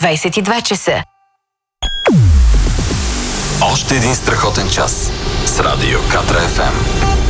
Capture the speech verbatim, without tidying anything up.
двайсет и два часа. Още един страхотен час с Радио Катра еф ем.